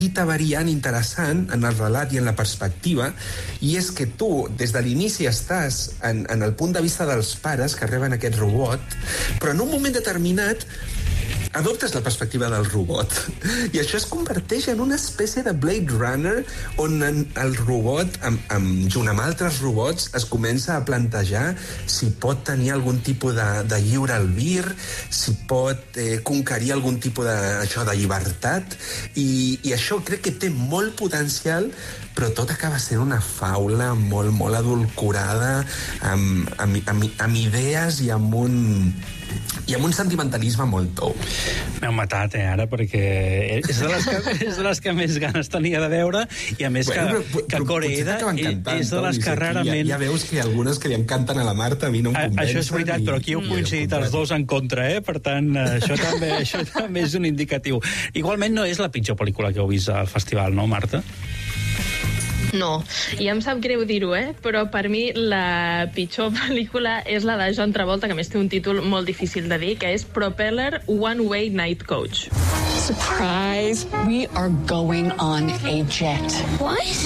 petita variant interessant en el relat i en la perspectiva, i és que tu, des de l'inici, estàs en el punt de vista dels pares que reben aquest robot, però en un moment determinat adoptes la perspectiva del robot. I això es converteix en una espècie de Blade Runner on el robot, junt amb altres robots, es comença a plantejar si pot tenir algun tipus de lliure albir, si pot conquerir algun tipus de llibertat, i això crec que té molt potencial, però tot acaba sent una faula molt, molt adulcorada, amb idees i amb un sentimentalisme molt tou. M'heu matat, ara, perquè és de les que més ganes tenia de veure, i a més que Coreeda és de les que rarament... Ja veus que hi ha algunes que li encanten a la Marta, a mi no em convencen. Això és veritat, però aquí heu coincidit els dos en contra, per tant, això també és un indicatiu. Igualment no és la pitjor pel·lícula que heu vist al festival, no, Marta? No, i em sap greu dir-ho, però per mi la pitjor pel·lícula és la de John Travolta, que a més té un títol molt difícil de dir, que és Propeller One Way Night Coach. Surprise, we are going on a jet. What?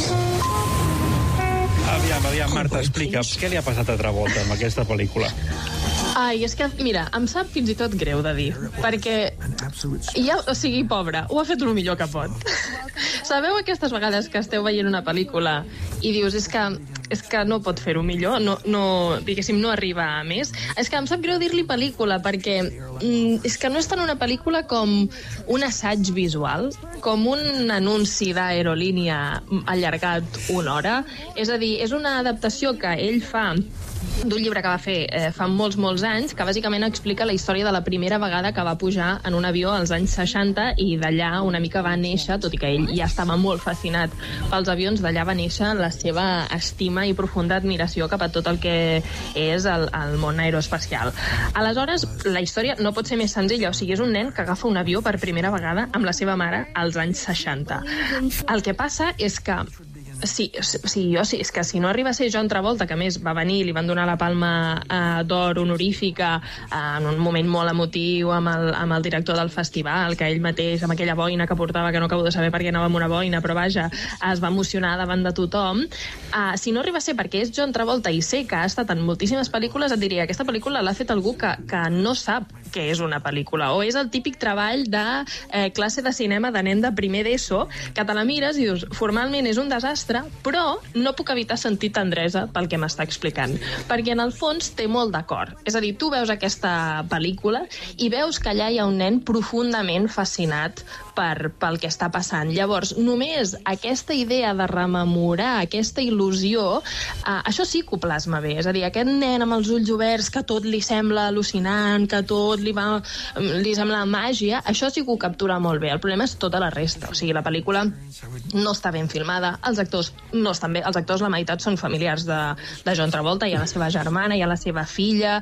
Aviam, Marta, explica, què li ha passat a Travolta amb aquesta pel·lícula? Ai, és que, mira, em sap fins i tot greu de dir, perquè pobre, ho ha fet el millor que pot. Sabeu aquestes vegades que esteu veient una pel·lícula i dius, és que no pot fer-ho millor, diguéssim, no arriba a més? És que em sap greu dir-li pel·lícula, perquè és que no és tant una pel·lícula com un assaig visual, com un anunci d'aerolínia allargat una hora. És a dir, és una adaptació que ell fa d'un llibre que va fer fa molts anys, que bàsicament explica la història de la primera vegada que va pujar en un avió als anys 60, i d'allà una mica va néixer, tot i que ell ja estava molt fascinat pels avions, d'allà va néixer la seva estima i profunda admiració cap a tot el que és el món aeroespacial. Aleshores, la història no pot ser més senzilla, o sigui, és un nen que agafa un avió per primera vegada amb la seva mare als anys 60. El que passa és que és que si no arriba a ser John Travolta, que a més va venir, li van donar la palma d'or honorífica en un moment molt emotiu amb el director del festival, que ell mateix, amb aquella boina que portava, que no acabo de saber per què anava amb una boina, però vaja, es va emocionar davant de tothom. Si no arriba a ser perquè és John Travolta i sé que ha estat en moltíssimes pel·lícules, et diria, aquesta pel·lícula l'ha fet algú que no sap què és una pel·lícula, o és el típic treball de classe de cinema de nen de primer d'ESO, que te la mires i dius, formalment és un desastre, però no puc evitar sentir tendresa pel que m'està explicant, perquè en el fons té molt d'acord. És a dir, tu veus aquesta pel·lícula i veus que allà hi ha un nen profundament fascinat pel que està passant. Llavors, només aquesta idea de rememorar aquesta il·lusió, això sí que ho plasma bé. És a dir, aquest nen amb els ulls oberts, que tot li sembla al·lucinant, que tot li sembla màgia, això sí que ho captura molt bé. El problema és tota la resta. O sigui, la pel·lícula no està ben filmada, els actors no estan bé. Els actors, la meitat, són familiars de John Travolta, hi ha la seva germana, hi ha la seva filla.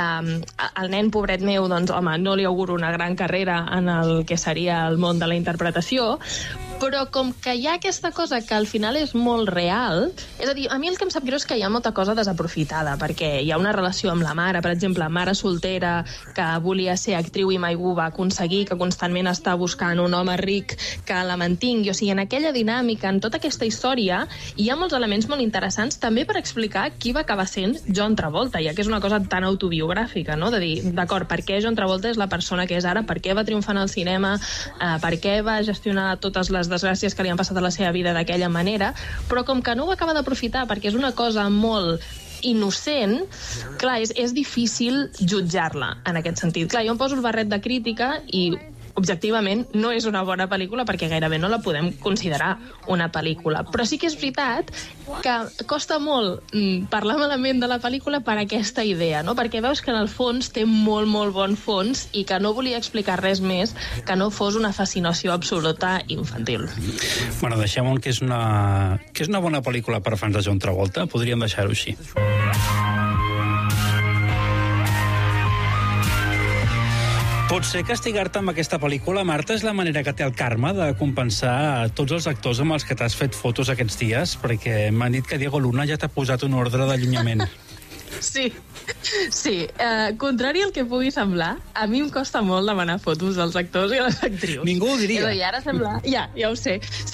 El nen, pobret meu, doncs, home, no li auguro una gran carrera en el que seria el món de la interpretació, però com que hi ha aquesta cosa que al final és molt real, és a dir, a mi el que em sap greu és que hi ha molta cosa desaprofitada, perquè hi ha una relació amb la mare, per exemple, mare soltera que volia ser actriu i mai ho va aconseguir, que constantment està buscant un home ric que la mantingui. O sigui, en aquella dinàmica, en tota aquesta història, hi ha molts elements molt interessants també per explicar qui va acabar sent John Travolta, ja que és una cosa tan autobiogràfica, no? De dir, d'acord, per què John Travolta és la persona que és ara, per què va triomfar en el cinema, per què va gestionar totes les desgràcies que li han passat a la seva vida d'aquella manera, però com que no ho acaba d'aprofitar perquè és una cosa molt innocent, clar, és difícil jutjar-la en aquest sentit. Clar, jo em poso el barret de crítica i objectivament no és una bona pel·lícula perquè gairebé no la podem considerar una pel·lícula, però sí que és veritat que costa molt parlar malament de la pel·lícula per aquesta idea, no? Perquè veus que en el fons té molt, molt bon fons i que no volia explicar res més que no fos una fascinació absoluta infantil. Bueno, deixem-ho que és una bona pel·lícula per fans de John Travolta, podríem deixar-ho així. Potser castigar-te amb aquesta pel·lícula, Marta, és la manera que té el Carme de compensar tots els actors amb els que t'has fet fotos aquests dies, perquè m'han dit que Diego Luna ja t'ha posat un ordre d'allunyament. Sí. Contrari al que pugui semblar, a mi em costa molt demanar fotos dels actors i les actrius. Ningú ho diria. I ara sembla... Ja ho sé.